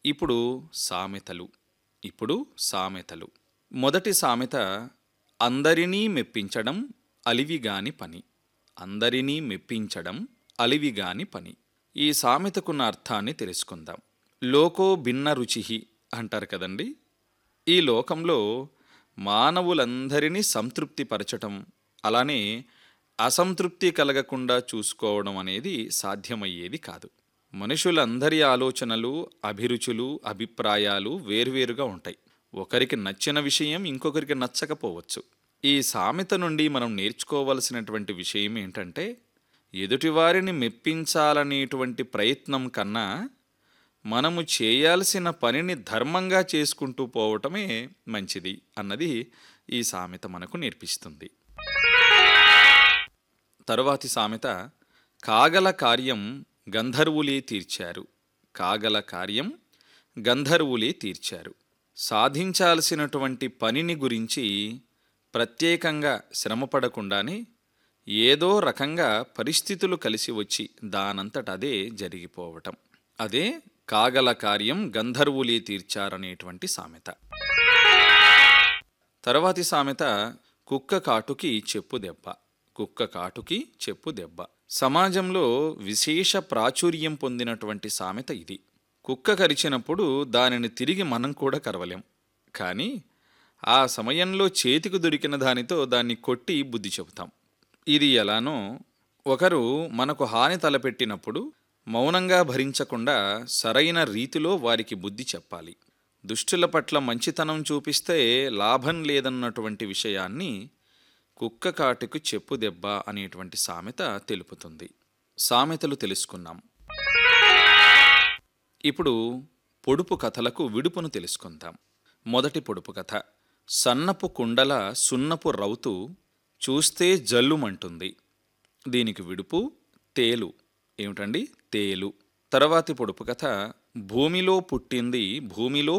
ఇప్పుడు సామెతలు. ఇప్పుడు సామెతలు. మొదటి సామెత అందరినీ మెప్పించడం అలివిగాని పని. అందరినీ మెప్పించడం అలివిగాని పని. ఈ సామెతకున్న అర్థాన్ని తెలుసుకుందాం. లోకో భిన్న రుచిహి అంటారు కదండి. ఈ లోకంలో మానవులందరినీ సంతృప్తిపరచటం, అలానే అసంతృప్తి కలగకుండా చూసుకోవడం అనేది సాధ్యమయ్యేది కాదు. మనుషులందరి ఆలోచనలు, అభిరుచులు, అభిప్రాయాలు వేర్వేరుగా ఉంటాయి. ఒకరికి నచ్చిన విషయం ఇంకొకరికి నచ్చకపోవచ్చు. ఈ సామెత నుండి మనం నేర్చుకోవలసినటువంటి విషయం ఏంటంటే, ఎదుటివారిని మెప్పించాలనేటువంటి ప్రయత్నం కన్నా మనము చేయాల్సిన పనిని ధర్మంగా చేసుకుంటూ పోవటమే మంచిది అన్నది ఈ సామెత మనకు నేర్పిస్తుంది. తరువాతి సామెత కాగల కార్యం గంధర్వులే తీర్చారు. కాగల కార్యం గంధర్వులే తీర్చారు. సాధించాల్సినటువంటి పనిని గురించి ప్రత్యేకంగా శ్రమపడకుండానే ఏదో రకంగా పరిస్థితులు కలిసి వచ్చి దానంతట అదే జరిగిపోవటం, అదే కాగల కార్యం గంధర్వులే తీర్చారనేటువంటి సామెత. తర్వాతి సామెత కుక్క కాటుకి చెప్పు దెబ్బ. కుక్క కాటుకి చెప్పు దెబ్బ. సమాజంలో విశేష ప్రాచుర్యం పొందినటువంటి సామెత ఇది. కుక్క కరిచినప్పుడు దానిని తిరిగి మనం కూడా కరవలేం. కానీ ఆ సమయంలో చేతికి దొరికిన దానితో దాన్ని కొట్టి బుద్ధి చెబుతాం. ఇది ఎలానో, ఒకరు మనకు హాని తలపెట్టినప్పుడు మౌనంగా భరించకుండా సరైన రీతిలో వారికి బుద్ధి చెప్పాలి. దుష్టుల పట్ల మంచితనం చూపిస్తే లాభం లేదన్నటువంటి విషయాన్ని కుక్క కాటుకు చెప్పు దెబ్బ అనేటువంటి సామెత తెలుపుతుంది. సామెతలు తెలుసుకున్నాం. ఇప్పుడు పొడుపు కథలకు విడుపును తెలుసుకుందాం. మొదటి పొడుపు కథ. సన్నపు కుండల సున్నపు రౌతు చూస్తే జల్లుమంటుంది. దీనికి విడుపు తేలు. ఏమిటండి? తేలు. తర్వాతి పొడుపు కథ. భూమిలో పుట్టింది భూమిలో